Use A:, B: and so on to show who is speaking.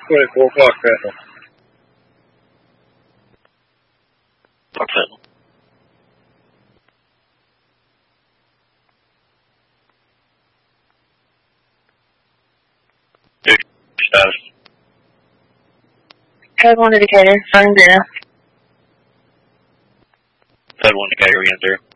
A: 24 o'clock, Sentinel.
B: Talk Sentinel. Status.
C: Code 1 indicator, phone 0.
B: Code 1 indicator, again 0.